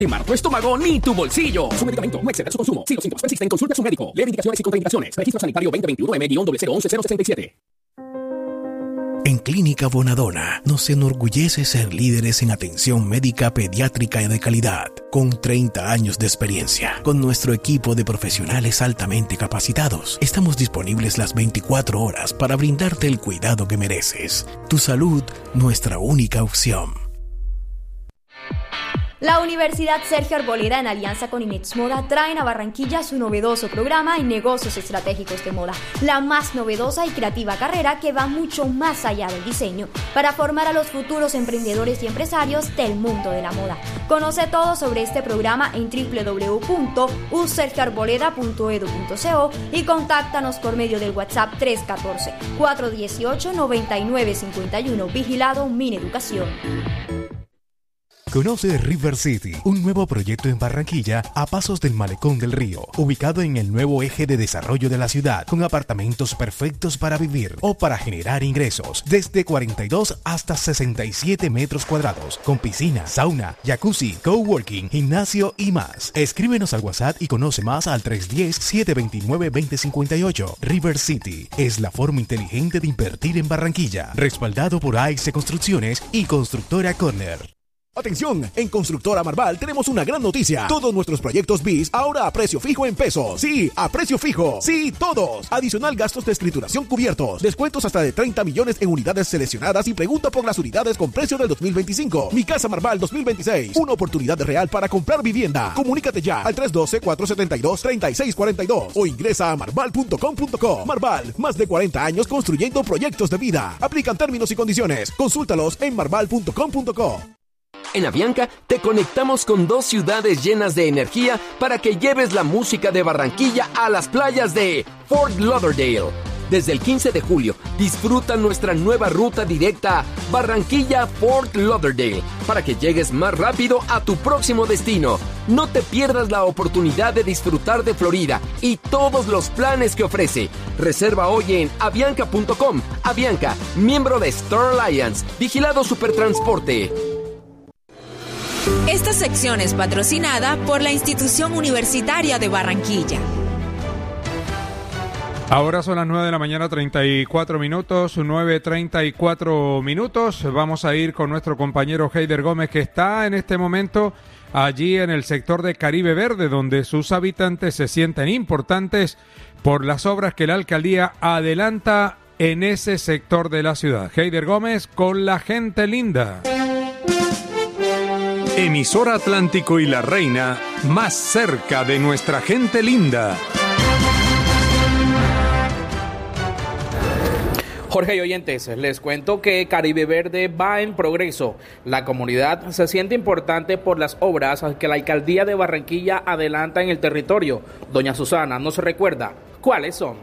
Tu estómago ni tu bolsillo. Su medicamento no excede su consumo. Si los síntomas persisten, consulte a su médico. Lee indicaciones y contraindicaciones. Registro sanitario 2021-M-0011067. En Clínica Bonadona nos enorgullece ser líderes en atención médica pediátrica y de calidad, con 30 años de experiencia. Con nuestro equipo de profesionales altamente capacitados, estamos disponibles las 24 horas para brindarte el cuidado que mereces. Tu salud, nuestra única opción. La Universidad Sergio Arboleda, en alianza con Inex Moda, traen a Barranquilla su novedoso programa en negocios estratégicos de moda, la más novedosa y creativa carrera que va mucho más allá del diseño, para formar a los futuros emprendedores y empresarios del mundo de la moda. Conoce todo sobre este programa en www.usergioarboleda.edu.co y contáctanos por medio del WhatsApp 314-418-9951, vigilado Mineducación. Conoce River City, un nuevo proyecto en Barranquilla a pasos del Malecón del Río, ubicado en el nuevo eje de desarrollo de la ciudad, con apartamentos perfectos para vivir o para generar ingresos, desde 42 hasta 67 metros cuadrados, con piscina, sauna, jacuzzi, coworking, gimnasio y más. Escríbenos al WhatsApp y conoce más al 310-729-2058. River City es la forma inteligente de invertir en Barranquilla, respaldado por AIC Construcciones y Constructora Corner. Atención, en Constructora Marval tenemos una gran noticia. Todos nuestros proyectos BIS ahora a precio fijo en pesos. Sí, a precio fijo. Sí, todos. Adicional gastos de escrituración cubiertos. Descuentos hasta de 30 millones en unidades seleccionadas y pregunta por las unidades con precio del 2025. Mi Casa Marval 2026. Una oportunidad real para comprar vivienda. Comunícate ya al 312-472-3642 o ingresa a marval.com.co. Marval, más de 40 años construyendo proyectos de vida. Aplican términos y condiciones. Consúltalos en marval.com.co. En Avianca te conectamos con 2 ciudades llenas de energía para que lleves la música de Barranquilla a las playas de Fort Lauderdale. Desde el 15 de julio, disfruta nuestra nueva ruta directa Barranquilla-Fort Lauderdale para que llegues más rápido a tu próximo destino. No te pierdas la oportunidad de disfrutar de Florida y todos los planes que ofrece. Reserva hoy en avianca.com. Avianca, miembro de Star Alliance, vigilado Supertransporte. Esta sección es patrocinada por la Institución Universitaria de Barranquilla. Ahora son las 9 de la mañana, 34 minutos, 9:34 minutos. Vamos a ir con nuestro compañero Heider Gómez, que está en este momento allí en el sector de Caribe Verde, donde sus habitantes se sienten importantes por las obras que la alcaldía adelanta en ese sector de la ciudad. Heider Gómez con la gente linda. Emisora Atlántico y La Reina, más cerca de nuestra gente linda. Jorge y oyentes, les cuento que Caribe Verde va en progreso. La comunidad se siente importante por las obras que la alcaldía de Barranquilla adelanta en el territorio. Doña Susana nos recuerda cuáles son.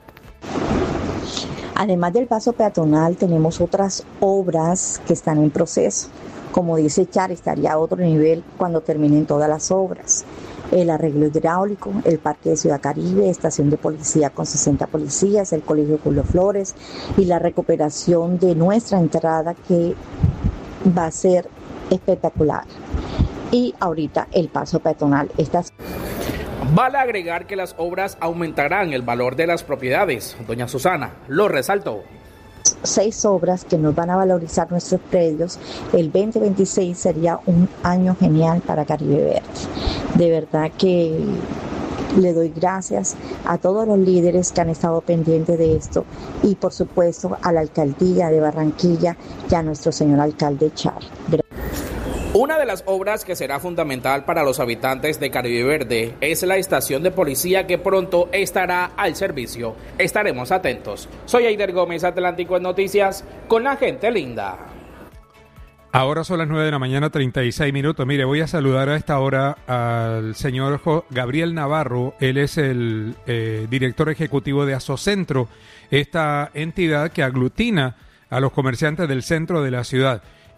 Además del paso peatonal, tenemos otras obras que están en proceso. Como dice Char, estaría a otro nivel cuando terminen todas las obras. El arreglo hidráulico, el Parque de Ciudad Caribe, estación de policía con 60 policías, el Colegio Julio Flores y la recuperación de nuestra entrada, que va a ser espectacular. Y ahorita el paso peatonal. Vale agregar que las obras aumentarán el valor de las propiedades. Doña Susana lo resaltó. 6 obras que nos van a valorizar nuestros predios. El 2026 sería un año genial para Caribe Verde. De verdad que le doy gracias a todos los líderes que han estado pendientes de esto y por supuesto a la alcaldía de Barranquilla y a nuestro señor alcalde Char. Una de las obras que será fundamental para los habitantes de Caribe Verde es la estación de policía, que pronto estará al servicio. Estaremos atentos. Soy Heider Gómez, Atlántico en Noticias, con la gente linda. Ahora son las 9 de la mañana, 36 minutos. Mire, voy a saludar a esta hora al señor Gabriel Navarro. Él es el director ejecutivo de Asocentro, esta entidad que aglutina a los comerciantes del centro de la ciudad.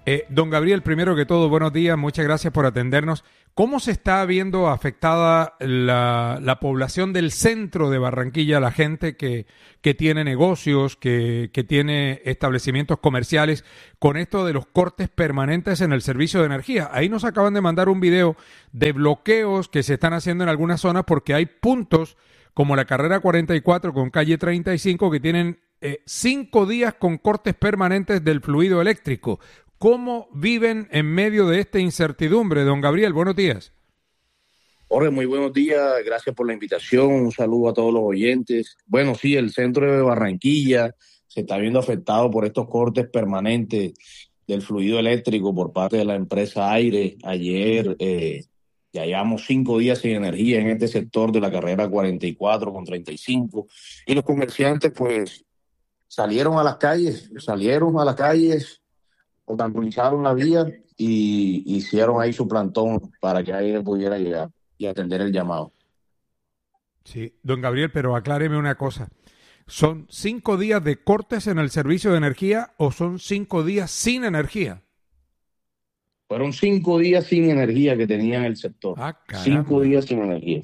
Don Gabriel, primero que todo, buenos días, muchas gracias por atendernos. ¿Cómo se está viendo afectada la población del centro de Barranquilla, la gente que tiene negocios, que tiene establecimientos comerciales, con esto de los cortes permanentes en el servicio de energía? Ahí nos acaban de mandar un video de bloqueos que se están haciendo en algunas zonas porque hay puntos como la carrera 44 con calle 35 que tienen 5 días con cortes permanentes del fluido eléctrico. ¿Cómo viven en medio de esta incertidumbre? Don Gabriel, buenos días. Jorge, muy buenos días. Gracias por la invitación. Un saludo a todos los oyentes. Bueno, sí, el centro de Barranquilla se está viendo afectado por estos cortes permanentes del fluido eléctrico por parte de la empresa Aire. Ayer ya llevamos 5 días sin energía en este sector de la carrera 44 con 35. Y los comerciantes, pues, salieron a las calles, obstaculizaron la vía y hicieron ahí su plantón para que Aire pudiera llegar y atender el llamado. Sí, don Gabriel, pero acláreme una cosa. ¿Son 5 días de cortes en el servicio de energía o son 5 días sin energía? Fueron 5 días sin energía que tenían el sector. 5 días sin energía.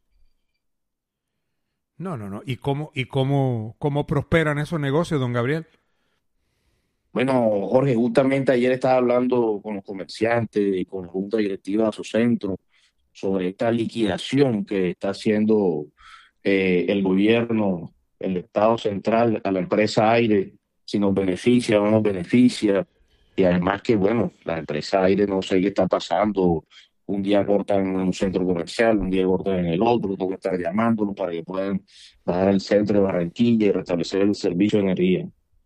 No. ¿Y cómo prosperan esos negocios, don Gabriel? Bueno, Jorge, justamente ayer estaba hablando con los comerciantes y con la Junta Directiva de Asocentro sobre esta liquidación que está haciendo el gobierno, el Estado central a la empresa Aire, si nos beneficia o no nos beneficia. Y además que, bueno, la empresa Aire no sé qué está pasando. Un día cortan en un centro comercial, un día cortan en el otro. Tengo que estar llamándolo para que puedan bajar al centro de Barranquilla y restablecer el servicio de energía.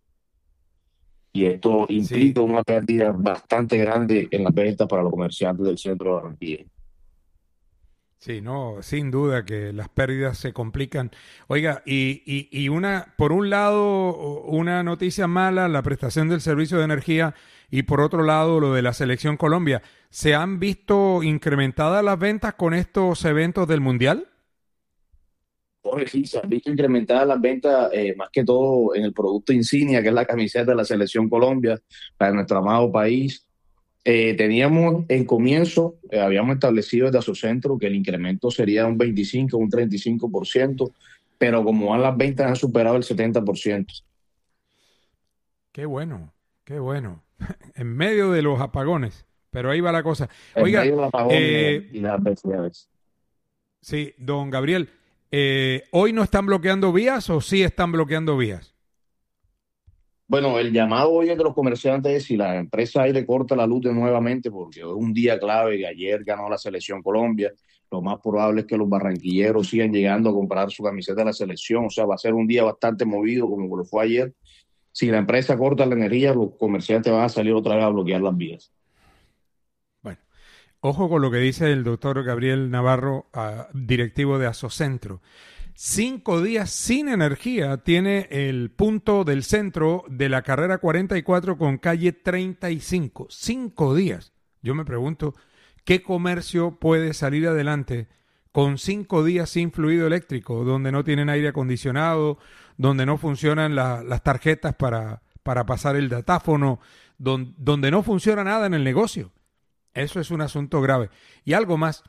Y esto implica una pérdida bastante grande en las ventas para los comerciantes del centro de Barranquilla. Sí, no, sin duda que las pérdidas se complican. Oiga, y por un lado, una noticia mala, la prestación del servicio de energía, y por otro lado, lo de la Selección Colombia. ¿Se han visto incrementadas las ventas con estos eventos del Mundial? Jorge, sí, se han visto incrementadas las ventas, más que todo en el producto insignia, que es la camiseta de la Selección Colombia, para nuestro amado país. Teníamos en comienzo, habíamos establecido desde Asocentro que el incremento sería un 25, un 35%, pero como van las ventas han superado el 70%. Qué bueno. En medio de los apagones, pero ahí va la cosa. Oiga, en medio de los apagones y las adversidades. Sí, don Gabriel, ¿hoy no están bloqueando vías o sí están bloqueando vías? Bueno, el llamado hoy de los comerciantes es si la empresa Aire corta la luz de nuevamente, porque es un día clave, que ayer ganó la Selección Colombia, lo más probable es que los barranquilleros sigan llegando a comprar su camiseta de la selección, o sea, va a ser un día bastante movido como lo fue ayer. Si la empresa corta la energía, los comerciantes van a salir otra vez a bloquear las vías. Bueno, ojo con lo que dice el doctor Gabriel Navarro, directivo de Asocentro. 5 días sin energía tiene el punto del centro de la carrera 44 con calle 35. 5 días. Yo me pregunto, ¿qué comercio puede salir adelante con 5 días sin fluido eléctrico, donde no tienen aire acondicionado, donde no funcionan las tarjetas para pasar el datáfono, donde no funciona nada en el negocio? Eso es un asunto grave. Y algo más,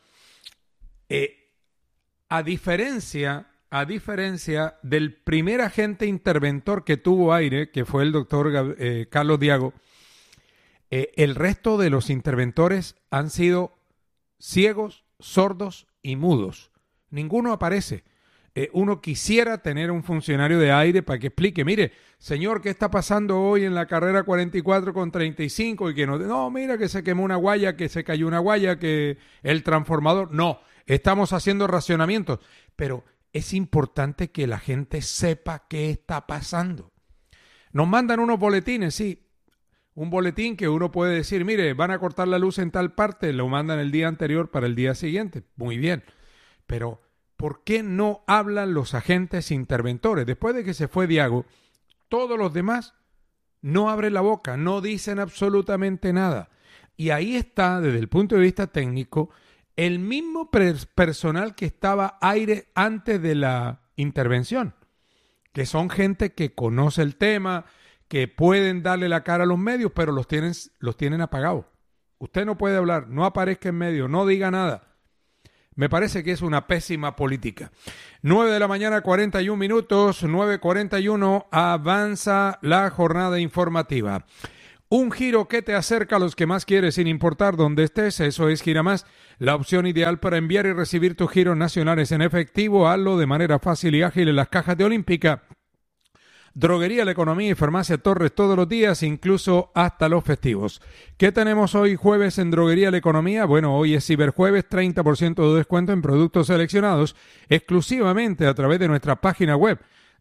a diferencia del primer agente interventor que tuvo Aire, que fue el doctor Carlos Diago, el resto de los interventores han sido ciegos, sordos y mudos. Ninguno aparece. Uno quisiera tener un funcionario de Aire para que explique, mire, señor, ¿qué está pasando hoy en la carrera 44 con 35? Y que no, mira que se quemó una guaya, que se cayó una guaya, que el transformador. No, estamos haciendo racionamientos. Pero es importante que la gente sepa qué está pasando. Nos mandan unos boletines, sí. Un boletín que uno puede decir, mire, van a cortar la luz en tal parte, lo mandan el día anterior para el día siguiente. Muy bien. Pero ¿por qué no hablan los agentes interventores? Después de que se fue Diago, todos los demás no abren la boca, no dicen absolutamente nada. Y ahí está, desde el punto de vista técnico, el mismo personal que estaba Aire antes de la intervención, que son gente que conoce el tema, que pueden darle la cara a los medios, pero los tienen apagados. Usted no puede hablar, no aparezca en medio, no diga nada. Me parece que es una pésima política. 9 de la mañana, 41 minutos, 9:41, avanza la jornada informativa. Un giro que te acerca a los que más quieres sin importar dónde estés, eso es Giramás, la opción ideal para enviar y recibir tus giros nacionales en efectivo. Hazlo de manera fácil y ágil en las cajas de Olímpica. Droguería La Economía y Farmacia Torres todos los días, incluso hasta los festivos. ¿Qué tenemos hoy jueves en Droguería La Economía? Bueno, hoy es Ciberjueves, 30% de descuento en productos seleccionados exclusivamente a través de nuestra página web,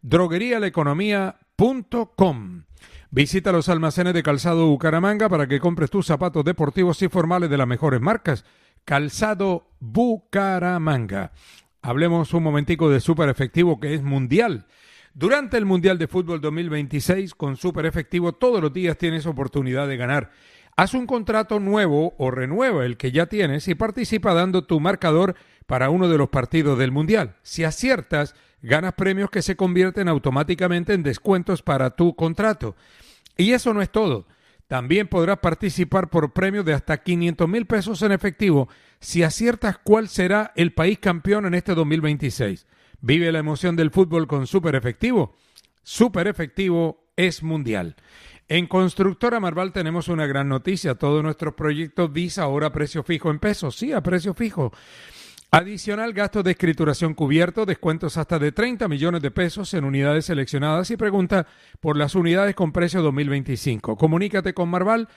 droguerialaeconomía.com. Visita los almacenes de Calzado Bucaramanga para que compres tus zapatos deportivos y formales de las mejores marcas. Calzado Bucaramanga. Hablemos un momentico de Super Efectivo, que es mundial. Durante el Mundial de Fútbol 2026, con Super Efectivo, todos los días tienes oportunidad de ganar. Haz un contrato nuevo o renueva el que ya tienes y participa dando tu marcador para uno de los partidos del Mundial. Si aciertas, ganas premios que se convierten automáticamente en descuentos para tu contrato. Y eso no es todo. También podrás participar por premios de hasta 500,000 pesos en efectivo si aciertas cuál será el país campeón en este 2026. Vive la emoción del fútbol con Super Efectivo. Super Efectivo es mundial. En Constructora Marval tenemos una gran noticia. Todos nuestros proyectos Visa ahora a precio fijo en pesos. Sí, a precio fijo. Adicional, gastos de escrituración cubierto, descuentos hasta de 30 millones de pesos en unidades seleccionadas y pregunta por las unidades con precio 2025. Comunícate con Marval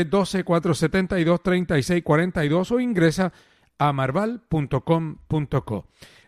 312-472-3642 o ingresa a marval.com.co.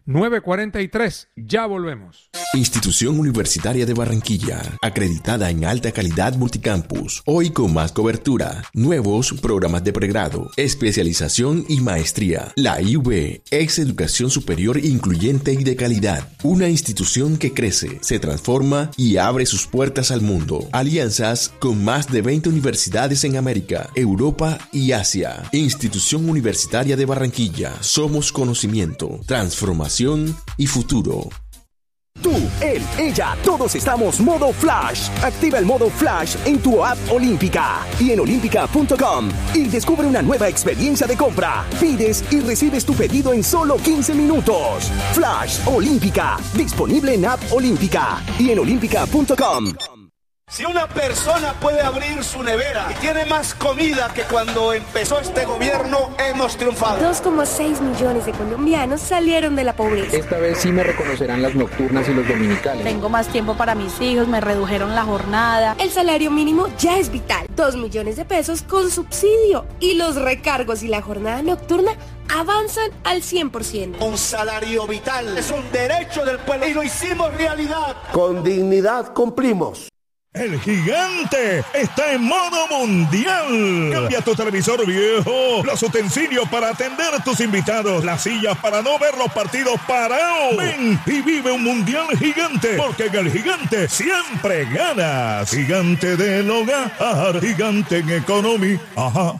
9:43, ya volvemos. Institución Universitaria de Barranquilla, acreditada en alta calidad multicampus, hoy con más cobertura, nuevos programas de pregrado, especialización y maestría. La IUB es educación superior incluyente y de calidad, una institución que crece, se transforma y abre sus puertas al mundo. Alianzas con más de 20 universidades en América, Europa y Asia. Institución Universitaria de Barranquilla, somos conocimiento, transformación y futuro. Tú, él, ella, todos estamos modo Flash. Activa el modo Flash en tu app Olímpica y en olímpica.com y descubre una nueva experiencia de compra. Pides y recibes tu pedido en solo 15 minutos. Flash Olímpica, disponible en app Olímpica y en olímpica.com. Si una persona puede abrir su nevera y tiene más comida que cuando empezó este gobierno, hemos triunfado. 2,6 millones de colombianos salieron de la pobreza. Esta vez sí me reconocerán las nocturnas y los dominicales. Tengo más tiempo para mis hijos, me redujeron la jornada. El salario mínimo ya es vital. 2 millones de pesos con subsidio. Y los recargos y la jornada nocturna avanzan al 100%. Un salario vital es un derecho del pueblo y lo hicimos realidad. Con dignidad cumplimos. El gigante está en modo mundial. Cambia tu televisor viejo, los utensilios para atender tus invitados, las sillas para no ver los partidos parados. Ven y vive un mundial gigante, porque en el gigante siempre ganas. Gigante del hogar, gigante en economía. Ajá.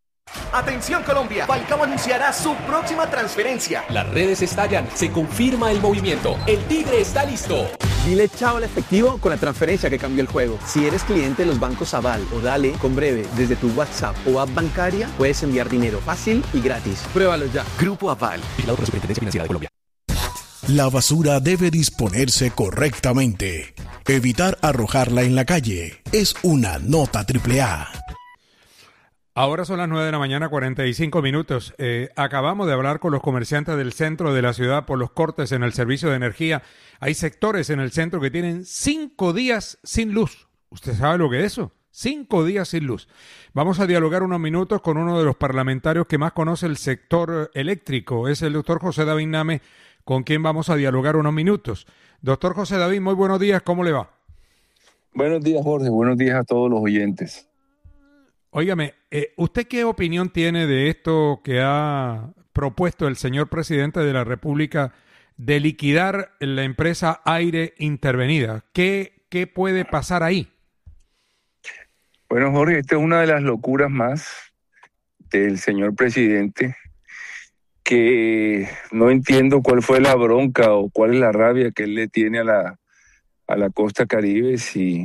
Atención Colombia, Falcao anunciará su próxima transferencia. Las redes estallan, se confirma el movimiento. El Tigre está listo. Dile chao al efectivo con la transferencia que cambió el juego. Si eres cliente de los bancos Aval o Dale, con Breve, desde tu WhatsApp o app bancaria, puedes enviar dinero fácil y gratis. Pruébalo ya. Grupo Aval, vigilado por la Superintendencia Financiera de Colombia. La basura debe disponerse correctamente. Evitar arrojarla en la calle es una nota AAA. Ahora son las 9 de la mañana, 45 minutos. Acabamos de hablar con los comerciantes del centro de la ciudad por los cortes en el servicio de energía. Hay sectores en el centro que tienen 5 días sin luz. ¿Usted sabe lo que es eso? 5 días sin luz. Vamos a dialogar unos minutos con uno de los parlamentarios que más conoce el sector eléctrico. Es el doctor José David Name, con quien vamos a dialogar unos minutos. Doctor José David, muy buenos días. ¿Cómo le va? Buenos días, Jorge. Buenos días a todos los oyentes. Óigame, ¿usted qué opinión tiene de esto que ha propuesto el señor presidente de la República de liquidar la empresa Aire Intervenida? ¿Qué puede pasar ahí? Bueno, Jorge, esta es una de las locuras más del señor presidente, que no entiendo cuál fue la bronca o cuál es la rabia que él le tiene a la costa Caribe, si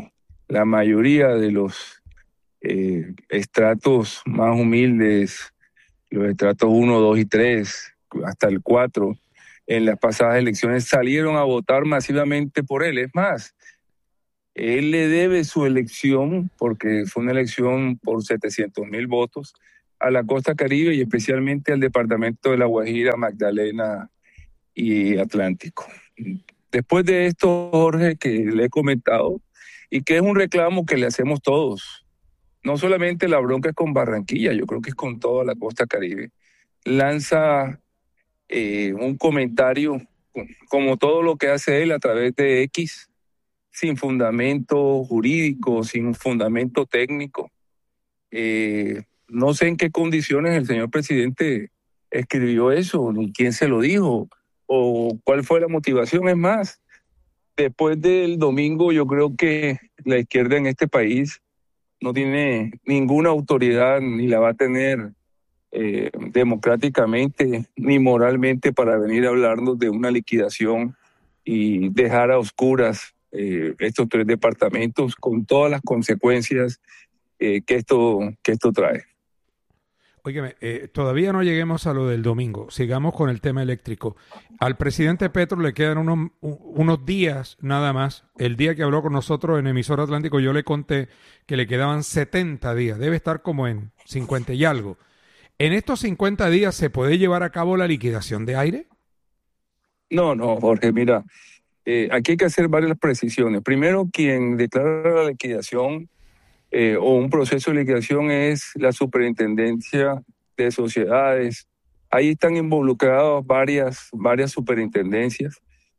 la mayoría de los estratos más humildes, los estratos 1, 2 y 3, hasta el 4, en las pasadas elecciones salieron a votar masivamente por él. Es más, él le debe su elección, porque fue una elección por 700,000 votos, a la costa Caribe y especialmente al departamento de La Guajira, Magdalena y Atlántico. Después de esto, Jorge, que le he comentado, y que es un reclamo que le hacemos todos, no solamente la bronca es con Barranquilla, yo creo que es con toda la costa Caribe, lanza un comentario, como todo lo que hace él a través de X, sin fundamento jurídico, sin fundamento técnico. No sé en qué condiciones el señor presidente escribió eso, ni quién se lo dijo, o cuál fue la motivación. Es más, después del domingo yo creo que la izquierda en este país no tiene ninguna autoridad, ni la va a tener democráticamente ni moralmente para venir a hablarnos de una liquidación y dejar a oscuras estos 3 departamentos con todas las consecuencias que esto trae. Óigame, todavía no lleguemos a lo del domingo, sigamos con el tema eléctrico. Al presidente Petro le quedan unos días nada más. El día que habló con nosotros en Emisora Atlántico yo le conté que le quedaban 70 días, debe estar como en 50 y algo. ¿En estos 50 días se puede llevar a cabo la liquidación de aire? No, Jorge, mira, aquí hay que hacer varias precisiones. Primero, quien declara la liquidación o un proceso de liquidación es la Superintendencia de Sociedades. Ahí están involucradas varias superintendencias.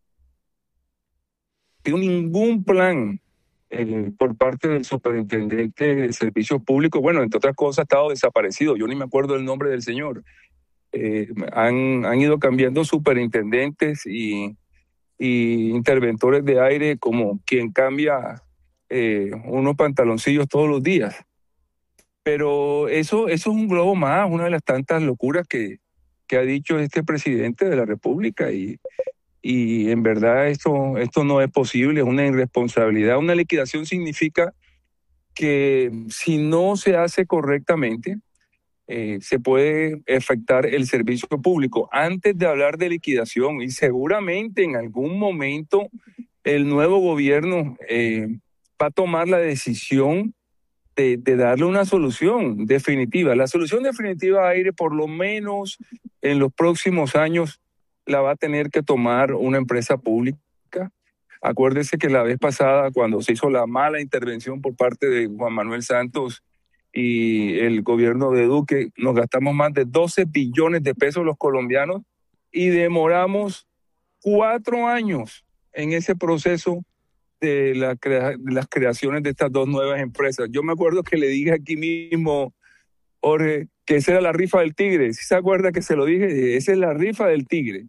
No hay ningún plan por parte del superintendente de servicios públicos. Bueno, entre otras cosas ha estado desaparecido, yo ni me acuerdo el nombre del señor. Han ido cambiando superintendentes y interventores de aire como quien cambia unos pantaloncillos todos los días. Pero eso es un globo más, una de las tantas locuras que ha dicho este presidente de la República, y en verdad esto no es posible, es una irresponsabilidad. Una liquidación significa que si no se hace correctamente, se puede afectar el servicio público. Antes de hablar de liquidación, y seguramente en algún momento el nuevo gobierno va a tomar la decisión de darle una solución definitiva. La solución definitiva a aire, por lo menos en los próximos años, la va a tener que tomar una empresa pública. Acuérdese que la vez pasada, cuando se hizo la mala intervención por parte de Juan Manuel Santos y el gobierno de Duque, nos gastamos más de 12 billones de pesos los colombianos y demoramos 4 años en ese proceso de las creaciones de estas 2 nuevas empresas. Yo me acuerdo que le dije aquí mismo, Jorge, que esa era la rifa del tigre. ¿Sí se acuerda que se lo dije? Esa es la rifa del tigre.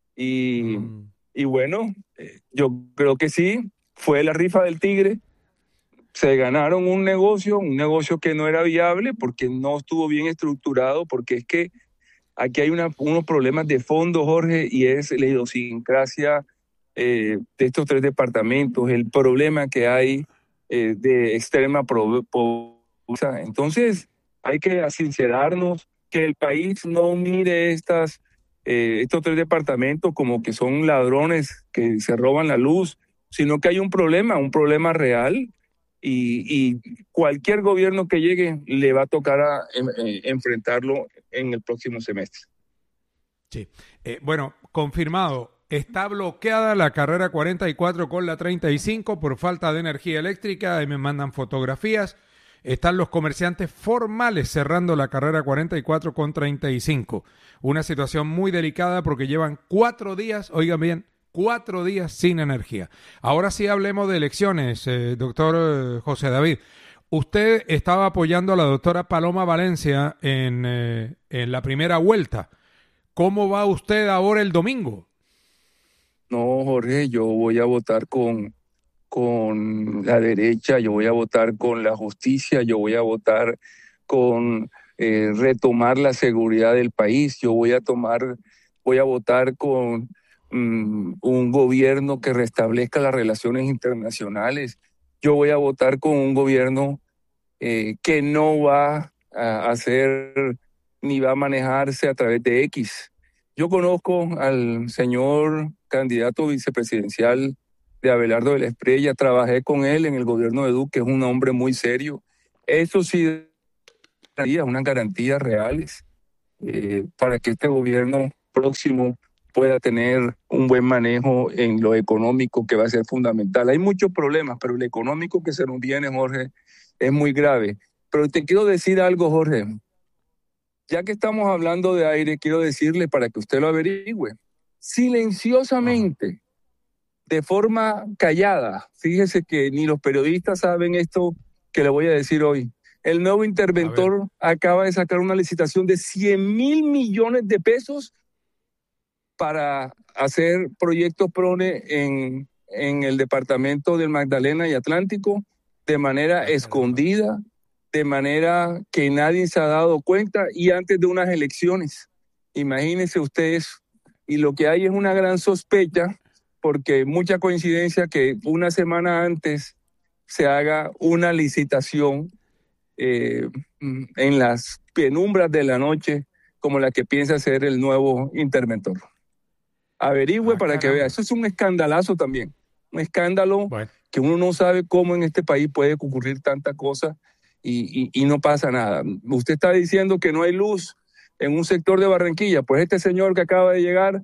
Y bueno, yo creo que sí, fue la rifa del tigre. Se ganaron un negocio que no era viable porque no estuvo bien estructurado, porque es que aquí hay unos problemas de fondo, Jorge, y es la idiosincrasia de estos 3 departamentos, el problema que hay de extrema pobreza. Entonces, hay que sincerarnos, que el país no mire estos 3 departamentos como que son ladrones que se roban la luz, sino que hay un problema real, y cualquier gobierno que llegue le va a tocar enfrentarlo en el próximo semestre. Sí. Bueno, confirmado. Está bloqueada la carrera 44 con la 35 por falta de energía eléctrica. Ahí me mandan fotografías. Están los comerciantes formales cerrando la carrera 44 con 35. Una situación muy delicada porque llevan 4 días, oigan bien, 4 días sin energía. Ahora sí hablemos de elecciones, doctor José David. Usted estaba apoyando a la doctora Paloma Valencia en la primera vuelta. ¿Cómo va usted ahora el domingo? No, Jorge, yo voy a votar con la derecha, yo voy a votar con la justicia, yo voy a votar con retomar la seguridad del país, yo voy a votar con un gobierno que restablezca las relaciones internacionales. yo voy a votar con un gobierno que no va a hacer ni va a manejarse a través de X. Yo conozco al señor candidato vicepresidencial de Abelardo de la Espriella, trabajé con él en el gobierno de Duque, es un hombre muy serio. Eso sí, unas garantías reales para que este gobierno próximo pueda tener un buen manejo en lo económico, que va a ser fundamental. Hay muchos problemas, pero el económico que se nos viene, Jorge, es muy grave. Pero te quiero decir algo, Jorge. Ya que estamos hablando de aire, quiero decirle para que usted lo averigüe. Silenciosamente, de forma callada, fíjese que ni los periodistas saben esto que le voy a decir hoy. El nuevo interventor acaba de sacar una licitación de 100,000 millones de pesos para hacer proyectos PRONE en el departamento del Magdalena y Atlántico de manera escondida, de manera que nadie se ha dado cuenta y antes de unas elecciones. Imagínense ustedes, y lo que hay es una gran sospecha, porque mucha coincidencia que una semana antes se haga una licitación en las penumbras de la noche como la que piensa hacer el nuevo interventor. Averigüe para que vea. Eso es un escandalazo también. Un escándalo que uno no sabe cómo en este país puede ocurrir tanta cosa y no pasa nada. Usted está diciendo que no hay luz en un sector de Barranquilla. Pues este señor que acaba de llegar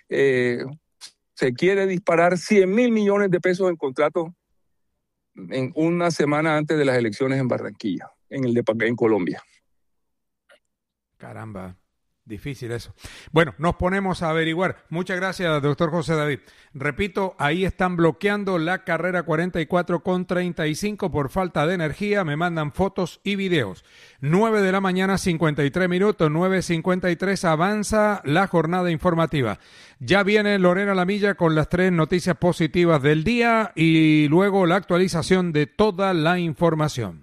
se quiere disparar 100,000 millones de pesos en contrato en una semana antes de las elecciones en Barranquilla, en Colombia. Caramba, difícil eso. Bueno, nos ponemos a averiguar. Muchas gracias, doctor José David. Repito, ahí están bloqueando la carrera 44 con 35 por falta de energía. Me mandan fotos y videos. 9 de la mañana, 53 minutos, 9:53, avanza la jornada informativa. Ya viene Lorena Lamilla con las 3 noticias positivas del día y luego la actualización de toda la información.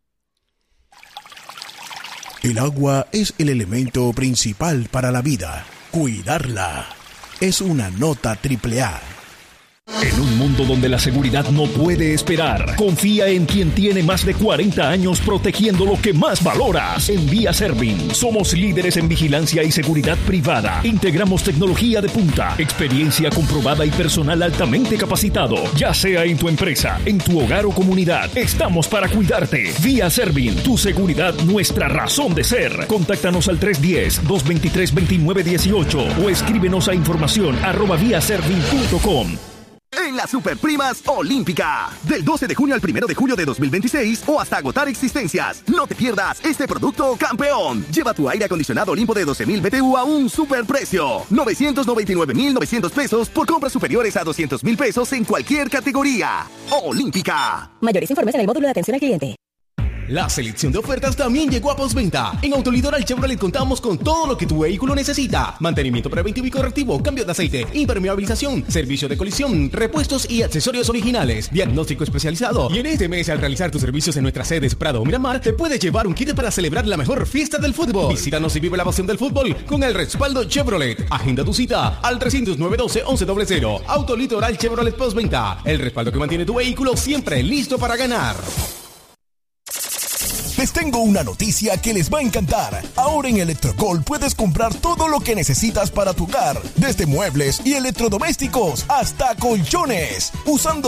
El agua es el elemento principal para la vida. Cuidarla es una nota AAA. En un mundo donde la seguridad no puede esperar, confía en quien tiene más de 40 años protegiendo lo que más valoras. En Vía Servin, somos líderes en vigilancia y seguridad privada. Integramos tecnología de punta, experiencia comprobada y personal altamente capacitado. Ya sea en tu empresa, en tu hogar o comunidad, estamos para cuidarte. Vía Servin, tu seguridad, nuestra razón de ser. Contáctanos al 310-223-2918 o escríbenos a información@viaservin.com. En las Superprimas Olímpica, del 12 de junio al 1 de julio de 2026 o hasta agotar existencias. No te pierdas este producto campeón. Lleva tu aire acondicionado Olimpo de 12,000 BTU a un superprecio. 999,900 pesos por compras superiores a 200,000 pesos en cualquier categoría. Olímpica. Mayores informes en el módulo de atención al cliente. La selección de ofertas también llegó a postventa. En Autolitoral Chevrolet contamos con todo lo que tu vehículo necesita. Mantenimiento preventivo y correctivo, cambio de aceite, impermeabilización, servicio de colisión, repuestos y accesorios originales, diagnóstico especializado. Y en este mes, al realizar tus servicios en nuestras sedes Prado o Miramar, te puedes llevar un kit para celebrar la mejor fiesta del fútbol. Visítanos y vive la pasión del fútbol con el respaldo Chevrolet. Agenda tu cita al 300-912-1100. Autolitoral Chevrolet postventa. El respaldo que mantiene tu vehículo siempre listo para ganar. Les tengo una noticia que les va a encantar. Ahora en Electrocol puedes comprar todo lo que necesitas para tu hogar, desde muebles y electrodomésticos hasta colchones, usando